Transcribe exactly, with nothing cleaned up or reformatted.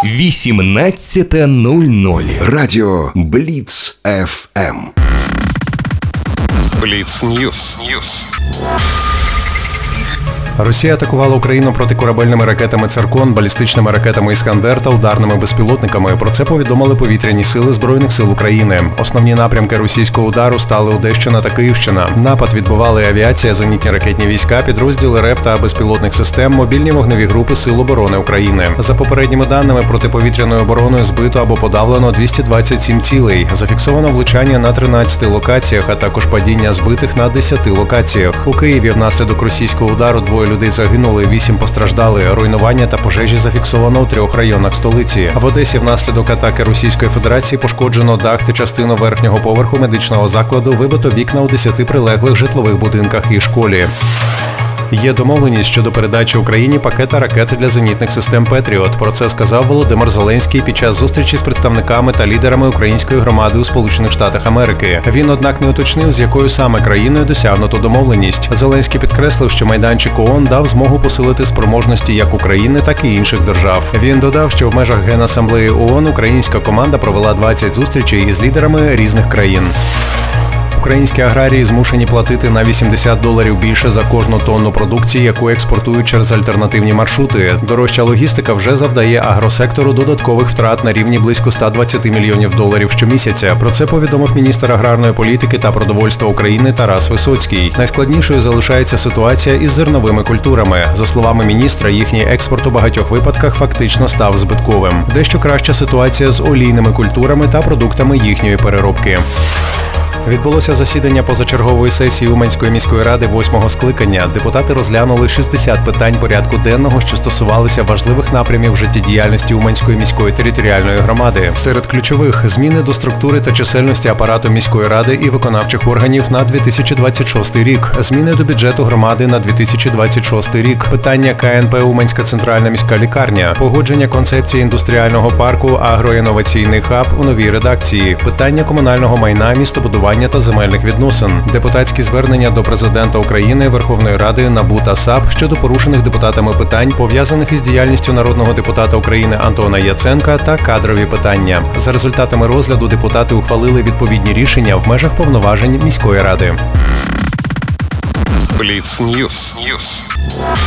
вісімнадцята нуль нуль. Радіо Бліц еф ем. Бліц Ньюс. Ньюс. Росія атакувала Україну протикорабельними ракетами «Циркон», балістичними ракетами «Іскандер» та ударними безпілотниками. Про це повідомили повітряні сили Збройних сил України. Основні напрямки російського удару стали Одещина та Київщина. Напад відбивали авіація, зенітні ракетні війська, підрозділи РЕП та безпілотних систем, мобільні вогневі групи Сил оборони України. За попередніми даними, протиповітряною обороною збито або подавлено двісті двадцять сім цілей. Зафіксовано влучання на тринадцяти локаціях, а також падіння збитих на десяти локаціях. У Києві внаслідок російського удару двоє людей загинули, вісім постраждали. Руйнування та пожежі зафіксовано у трьох районах столиці. В Одесі внаслідок атаки Російської Федерації пошкоджено дах та частину верхнього поверху медичного закладу, вибито вікна у десяти прилеглих житлових будинках і школі. Є домовленість щодо передачі Україні пакета ракет для зенітних систем «Петріот». Про це сказав Володимир Зеленський під час зустрічі з представниками та лідерами української громади у Сполучених Штатах Америки. Він, однак, не уточнив, з якою саме країною досягнуто домовленість. Зеленський підкреслив, що майданчик ООН дав змогу посилити спроможності як України, так і інших держав. Він додав, що в межах Генасамблеї ООН українська команда провела двадцять зустрічей із лідерами різних країн. Українські аграрії змушені платити на вісімдесят доларів більше за кожну тонну продукції, яку експортують через альтернативні маршрути. Дорожча логістика вже завдає агросектору додаткових втрат на рівні близько ста двадцяти мільйонів доларів щомісяця. Про це повідомив міністр аграрної політики та продовольства України Тарас Висоцький. Найскладнішою залишається ситуація із зерновими культурами. За словами міністра, їхній експорт у багатьох випадках фактично став збитковим. Дещо краща ситуація з олійними культурами та продуктами їхньої переробки. Відбулося засідання позачергової сесії Уманської міської ради восьмого скликання. Депутати розглянули шістдесят питань порядку денного, що стосувалися важливих напрямів життєдіяльності Уманської міської територіальної громади. Серед ключових – зміни до структури та чисельності апарату міської ради і виконавчих органів на дві тисячі двадцять шостий рік, зміни до бюджету громади на дві тисячі двадцять шостий рік, питання ка ен пе Уманська центральна міська лікарня, погодження концепції індустріального парку агроінноваційний хаб у новій редакції, питання комунального майна, містобудування та земельних відносин, депутатські звернення до Президента України, Верховної Ради, НАБУ та САП щодо порушених депутатами питань, пов'язаних із діяльністю народного депутата України Антона Яценка та кадрові питання. За результатами розгляду депутати ухвалили відповідні рішення в межах повноважень міської ради. Бліц Ньюс. Ньюс.